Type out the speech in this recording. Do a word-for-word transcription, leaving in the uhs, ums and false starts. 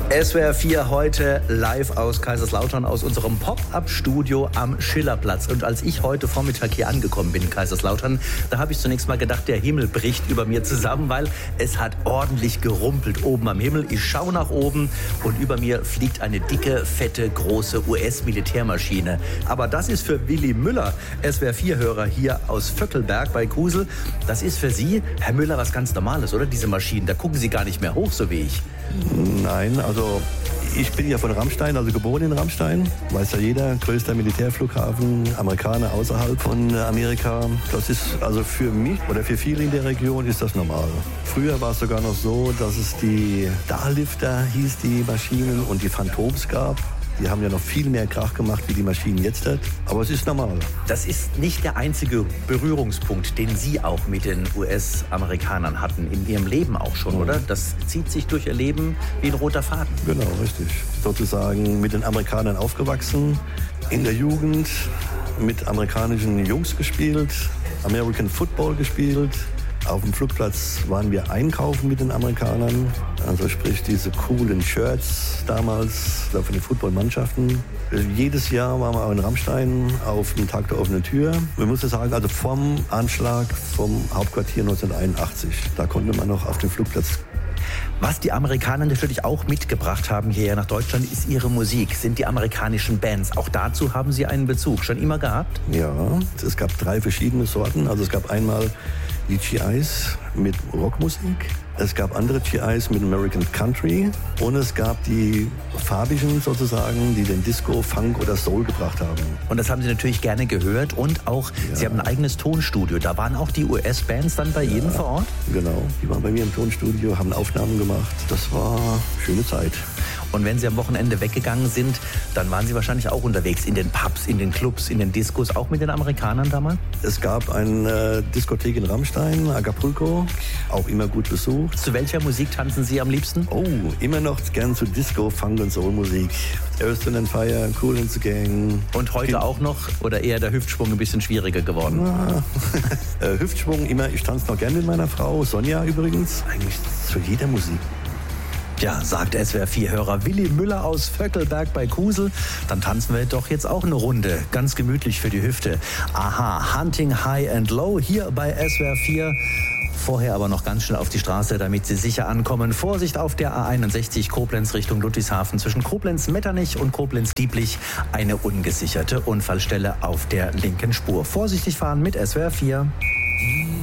S W R vier heute live aus Kaiserslautern, aus unserem Pop-Up-Studio am Schillerplatz. Und als ich heute Vormittag hier angekommen bin in Kaiserslautern, da habe ich zunächst mal gedacht, der Himmel bricht über mir zusammen, weil es hat ordentlich gerumpelt oben am Himmel. Ich schaue nach oben und über mir fliegt eine dicke, fette, große U S-Militärmaschine. Aber das ist für Willi Müller, S W R vier-Hörer hier aus Vöckelberg bei Kusel, das ist für Sie, Herr Müller, was ganz Normales, oder? Diese Maschinen, da gucken Sie gar nicht mehr hoch, so wie ich. Nein, also ich bin ja von Rammstein, also geboren in Rammstein. Weiß ja jeder, größter Militärflughafen, Amerikaner außerhalb von Amerika. Das ist also für mich oder für viele in der Region ist das normal. Früher war es sogar noch so, dass es die Starlifter hieß, die Maschinen, und die Phantoms gab. Die haben ja noch viel mehr Krach gemacht, wie die Maschinen jetzt hat. Aber es ist normal. Das ist nicht der einzige Berührungspunkt, den Sie auch mit den U S-Amerikanern hatten. In Ihrem Leben auch schon, mhm. oder? Das zieht sich durch Ihr Leben wie ein roter Faden. Genau, richtig. Sozusagen mit den Amerikanern aufgewachsen. In der Jugend mit amerikanischen Jungs gespielt. American Football gespielt. Auf dem Flugplatz waren wir einkaufen mit den Amerikanern, also sprich diese coolen Shirts damals von den Footballmannschaften. Jedes Jahr waren wir auch in Rammstein auf dem Tag der offenen Tür. Man muss sagen, also vom Anschlag vom Hauptquartier neunzehnhunderteinundachtzig, da konnte man noch auf dem Flugplatz. Was die Amerikaner natürlich auch mitgebracht haben hierher nach Deutschland, ist ihre Musik, sind die amerikanischen Bands. Auch dazu haben Sie einen Bezug schon immer gehabt? Ja, es gab drei verschiedene Sorten. Also es gab einmal die G Is mit Rockmusik, es gab andere G Is mit American Country und es gab die farbigen sozusagen, die den Disco, Funk oder Soul gebracht haben. Und das haben Sie natürlich gerne gehört und auch, ja. Sie haben ein eigenes Tonstudio. Da waren auch die U S-Bands dann bei ja, Ihnen vor Ort? Genau, die waren bei mir im Tonstudio, haben Aufnahmen gemacht. Das war eine schöne Zeit. Und wenn Sie am Wochenende weggegangen sind, dann waren Sie wahrscheinlich auch unterwegs in den Pubs, in den Clubs, in den Diskos, auch mit den Amerikanern damals? Es gab eine Diskothek in Rammstein, Acapulco, auch immer gut besucht. Zu welcher Musik tanzen Sie am liebsten? Oh, immer noch gern zu Disco, Funk und Soul-Musik. Earth, Wind and Fire, Kool and the Gang. Und heute Kind- auch noch? Oder eher der Hüftschwung ein bisschen schwieriger geworden? Ja. äh, Hüftschwung immer, ich tanze noch gern mit meiner Frau, Sonja übrigens. Eigentlich zu jeder Musik. Ja, sagt S W R vier-Hörer Willi Müller aus Vöckelberg bei Kusel. Dann tanzen wir doch jetzt auch eine Runde. Ganz gemütlich für die Hüfte. Aha, Hunting High and Low hier bei S W R vier. Vorher aber noch ganz schnell auf die Straße, damit Sie sicher ankommen. Vorsicht auf der A einundsechzig Koblenz Richtung Ludwigshafen. Zwischen Koblenz-Metternich und Koblenz-Dieblich eine ungesicherte Unfallstelle auf der linken Spur. Vorsichtig fahren mit S W R vier.